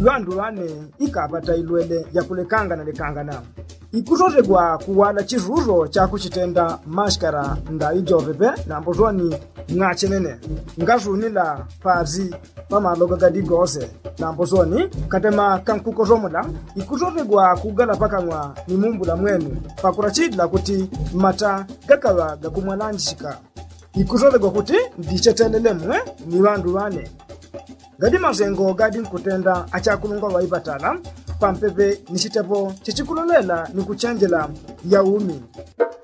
wandu wane ikapata ilwele ya kulekanga na lekangana. Ikutotegwa kuwala chiruro cha kuchitenda mashkara nda ijovepe na mbozoni ngachenene. Ngazunila pazi pamaloga gadi gose na mbozoni katema kankukoromula. Ikutotegwa kugala pakangwa ni mumbula mwenu pakurachidla kuti mata gakawa gakumwalanjishika. Ikutotegwa kuti ndichetelemwe ni wandu wane. Gadi mazengo gadi nkutenda achakulunga waipatala pampepe nishitepo chichikulolela nikuchenjela ya umi.